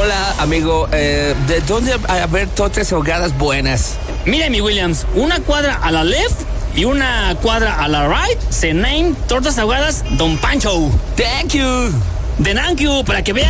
Hola, amigo. ¿De dónde haber tortas ahogadas buenas? Mire, mi Williams, una cuadra a la left y una cuadra a la right se name Tortas Ahogadas Don Pancho. Thank you. De thank you, para que vean